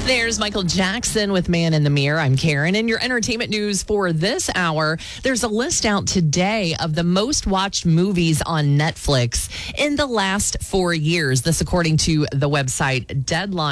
There's Michael Jackson with Man in the Mirror. I'm Karen. And your entertainment news for this hour, there's a list out today of the most watched movies on Netflix in the last 4 years. This according to the website Deadline.